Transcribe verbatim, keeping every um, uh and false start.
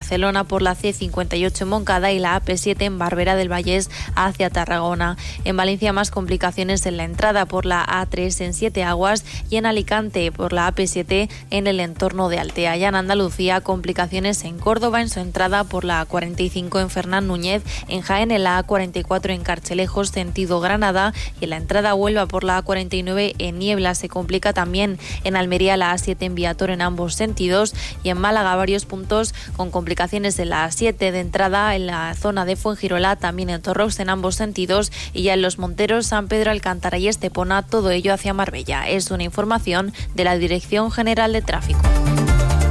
Barcelona por la C cincuenta y ocho en Montcada y la A P siete en Barberá del Vallés hacia Tarragona. En Valencia más complicaciones en la entrada por la A tres en Siete Aguas y en Alicante por la A P siete en el entorno de Altea. Y en Andalucía complicaciones en Córdoba en su entrada por la A cuarenta y cinco en Fernán Núñez, en Jaén en la A cuarenta y cuatro en Carchelejos sentido Granada y en la entrada a Huelva por la A cuarenta y nueve en Niebla. Se complica también en Almería la A siete en Viator en ambos sentidos y en Málaga varios puntos con complicaciones en la A siete de entrada en la zona de Fuengirola, también en Torrox en ambos sentidos y ya en Los Monteros, San Pedro, Alcántara y Estepona, todo ello hacia Marbella. Es una información de la Dirección General de Tráfico.